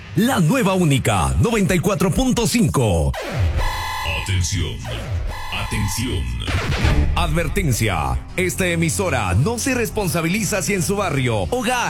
La nueva única 94.5. Atención. Atención. Advertencia. Esta emisora no se responsabiliza si en su barrio, hogar